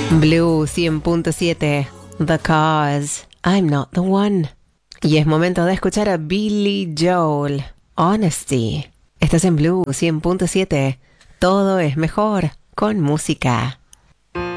Blue 100.7, The Cause, I'm Not the One. Y es momento de escuchar a Billy Joel, Honesty. Estás en Blue 100.7, todo es mejor con música.